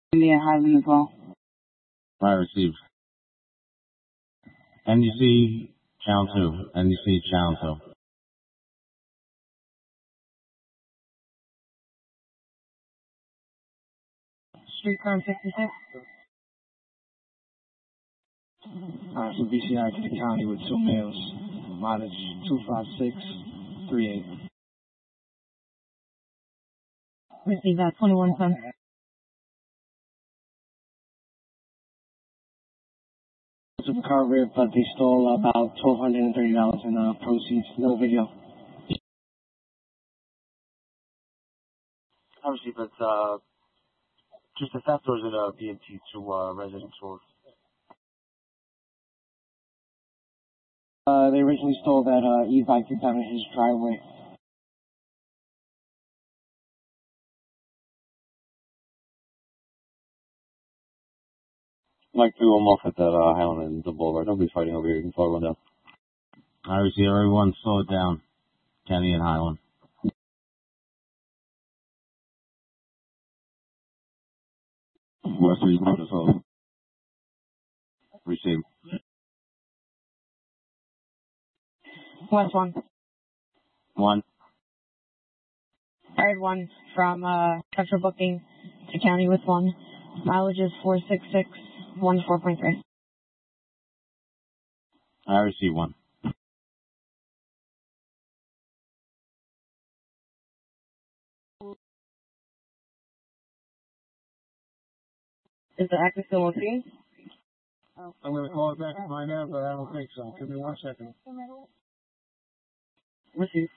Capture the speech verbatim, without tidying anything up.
India Highland as well. I received. N D C, channel two. N D C, channel two. Streetcar sixty-six. Uh, from B C I to the county with two males. Mileage two five six three eight. Receive that twenty-one ten. It's a car rip, but they stole about twelve hundred thirty dollars in uh, proceeds. No video. Obviously, but uh, just a theft or is it a B M T to uh, residential? Uh, they originally stole that uh, e-bike down in his driveway. Mike, threw him off at that uh, Highland and the Boulevard. Nobody's fighting over here. You can slow everyone down. I receive. Everyone slow it down. Kenny and Highland. West Region Minnesota. Receive. West one. One. Aired one from uh, Central Booking to County with one. Mileage is four six six one four point three. I receive one. Is the actor still on scene? I'm going to call it back and find out, but I don't think so. Give me one second. Receive.